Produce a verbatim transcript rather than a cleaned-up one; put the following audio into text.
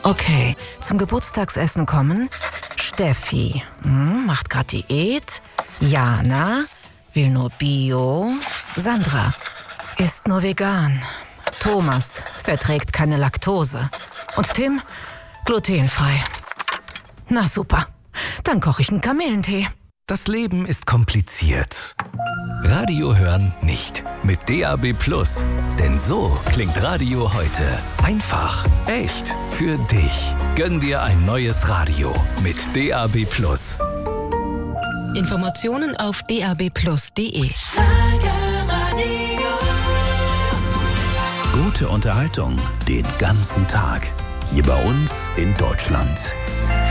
Okay, zum Geburtstagsessen kommen Steffi, hm, macht grad Diät. Jana, will nur Bio. Sandra, isst nur vegan. Thomas, verträgt keine Laktose. Und Tim, glutenfrei. Na super, dann koche ich einen Kamillentee. Das Leben ist kompliziert. Radio hören nicht. Mit D A B Plus. Denn so klingt Radio heute. Einfach, echt, für dich. Gönn dir ein neues Radio mit D A B Plus. Informationen auf d a b plus punkt d e. Gute Unterhaltung den ganzen Tag. Hier bei uns in Deutschland.